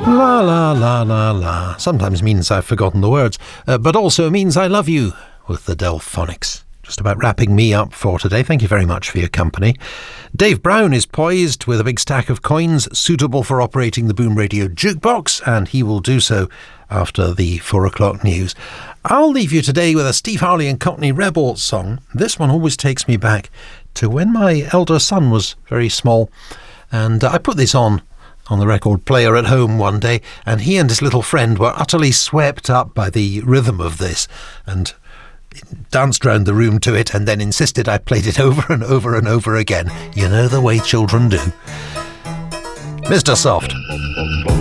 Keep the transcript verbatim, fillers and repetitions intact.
La la la la la sometimes means I've forgotten the words, uh, but also means I love you with the Delphonics. Just about wrapping me up for today. Thank you very much for your company. Dave Brown is poised with a big stack of coins suitable for operating the Boom Radio jukebox, and he will do so after the four o'clock news. I'll leave you today with a Steve Harley and Cockney Rebels song. This one always takes me back to when my elder son was very small, and I put this on on the record player at home one day, and he and his little friend were utterly swept up by the rhythm of this and danced round the room to it, and then insisted I played it over and over and over again. You know the way children do. Mister Soft.